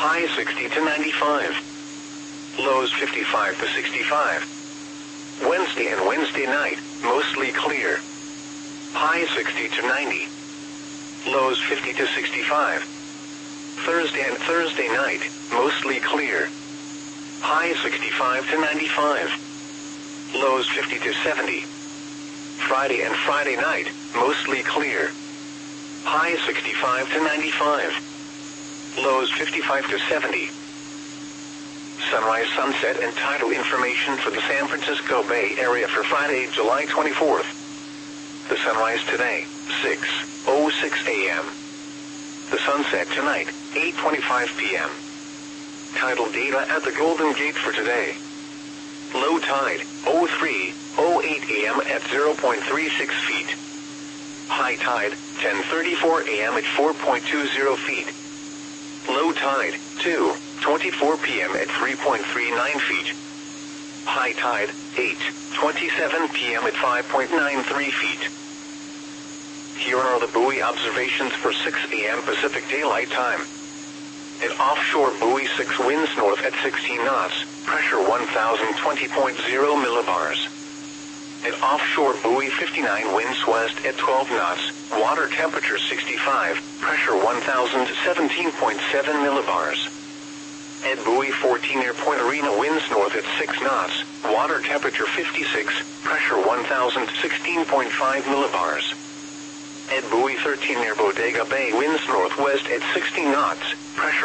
High 60 to 95. Lows 55 to 65. Wednesday and Wednesday night, mostly clear. High 60 to 90. Lows 50 to 65. Thursday and Thursday night, mostly clear. High 65 to 95. Lows 50 to 70. Friday and Friday night, mostly clear. High 65 to 95. Lows 55 to 70. Sunrise, sunset, and tidal information for the San Francisco Bay Area for Friday, July 24th. The sunrise today, 6:06 a.m. The sunset tonight, 8:25 p.m. Tidal data at the Golden Gate for today. Low tide, 03:08 a.m. at 0.36 feet. High tide, 10:34 a.m. at 4.20 feet. Low tide, 2:24 p.m. at 3.39 feet. High tide, 8:27 p.m. at 5.93 feet. Here are the buoy observations for 6 a.m. Pacific Daylight Time. An offshore buoy 6 winds north at 16 knots, pressure 1020.0 millibars. An offshore buoy 59 winds west at 12 knots, water temperature 65, pressure 1017.7 millibars. At buoy 14 near Point Arena winds north at 6 knots, water temperature 56, pressure 1016.5 millibars. At buoy 13 near Bodega Bay winds northwest at 16 knots, pressure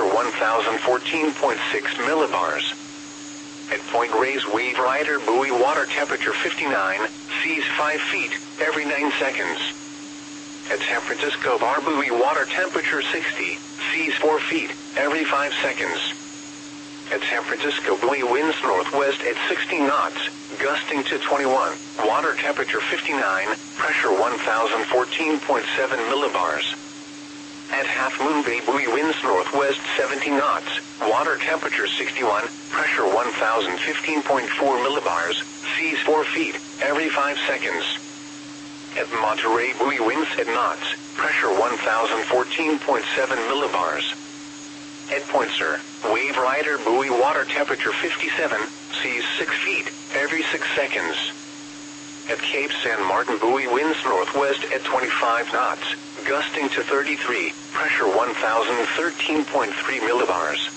1014.6 millibars. At Point Reyes Wave Rider buoy water temperature 59, seas 5 feet, every 9 seconds. At San Francisco Bar buoy water temperature 60, seas 4 feet, every 5 seconds. At San Francisco buoy winds northwest at 16 knots, gusting to 21, water temperature 59, pressure 1014.7 millibars. At Half Moon Bay buoy winds northwest 17 knots, water temperature 61, pressure 1015.4 millibars, seas 4 feet, every 5 seconds. At Monterey buoy winds at knots, pressure 1014.7 millibars. At Point Sur, Wave Rider buoy water temperature 57, seas 6 feet, every 6 seconds. At Cape San Martin buoy winds northwest at 25 knots, gusting to 33, pressure 1013.3 millibars.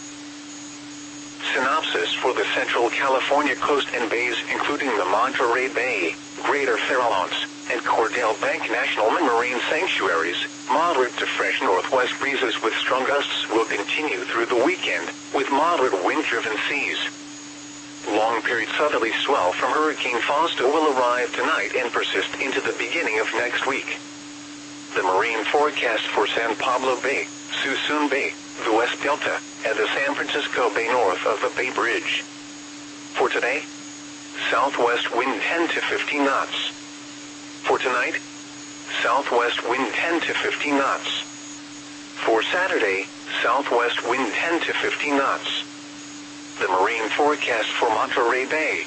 Synopsis for the Central California coast and bays including the Monterey Bay, Greater Farallones, and Cordell Bank National Marine Sanctuaries, moderate to fresh northwest breezes with strong gusts will continue through the weekend, with moderate wind-driven seas. Long-period southerly swell from Hurricane Fausto will arrive tonight and persist into the beginning of next week. The marine forecast for San Pablo Bay, Suisun Bay, the West Delta, and the San Francisco Bay north of the Bay Bridge. For today, southwest wind 10 to 15 knots. For tonight, southwest wind 10 to 15 knots. For Saturday, southwest wind 10 to 15 knots. The marine forecast for Monterey Bay.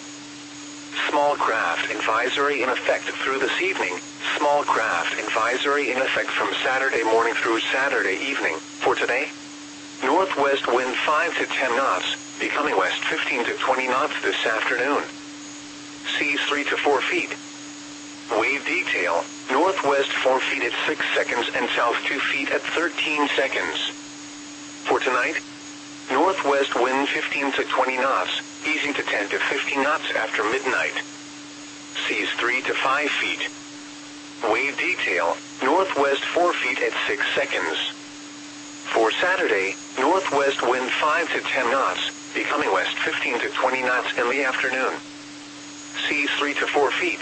Small craft advisory in effect through this evening. Small craft advisory in effect from Saturday morning through Saturday evening. For today, northwest wind 5 to 10 knots, becoming west 15 to 20 knots this afternoon. Seas 3 to 4 feet. Wave detail, northwest 4 feet at 6 seconds and south 2 feet at 13 seconds. For tonight, northwest wind 15 to 20 knots, easing to 10 to 15 knots after midnight. Seas 3 to 5 feet. Wave detail, northwest 4 feet at 6 seconds. For Saturday, northwest wind 5 to 10 knots, becoming west 15 to 20 knots in the afternoon. Seas 3 to 4 feet.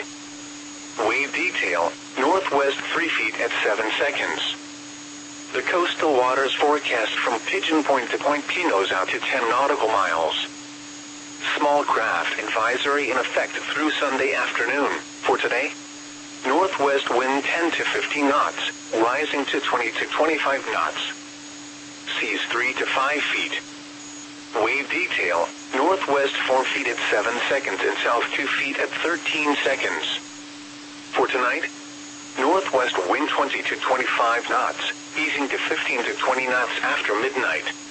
Wave detail, northwest 3 feet at 7 seconds. The coastal waters forecast from Pigeon Point to Point Pinos out to 10 nautical miles. Small craft advisory in effect through Sunday afternoon. For today, northwest wind 10 to 15 knots, rising to 20 to 25 knots. Seas 3 to 5 feet. Wave detail, northwest 4 feet at 7 seconds and south 2 feet at 13 seconds. For tonight, northwest wind 20 to 25 knots, easing to 15 to 20 knots after midnight.